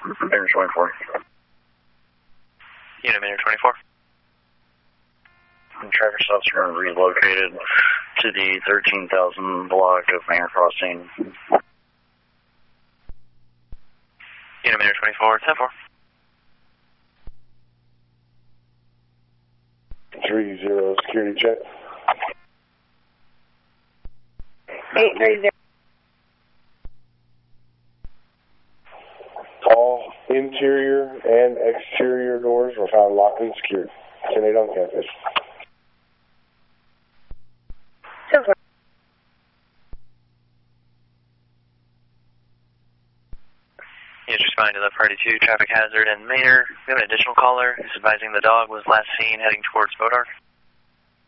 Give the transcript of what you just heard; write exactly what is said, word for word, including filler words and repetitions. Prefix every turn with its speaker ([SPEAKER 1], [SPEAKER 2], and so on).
[SPEAKER 1] Maynard twenty-four.
[SPEAKER 2] Unit Maynard twenty-four.
[SPEAKER 1] And traffic stops are relocated to the thirteen thousand block of Maynard Crossing.
[SPEAKER 2] Unit Maynard twenty-four, ten four.
[SPEAKER 3] three zero, security check.
[SPEAKER 4] eight three zero.
[SPEAKER 3] All interior and exterior doors were found locked and secured. ten eight on campus.
[SPEAKER 4] ten four.
[SPEAKER 2] Units responding to the Party two traffic hazard in Maynard. We have an additional caller who's advising the dog was last seen heading towards Bodark.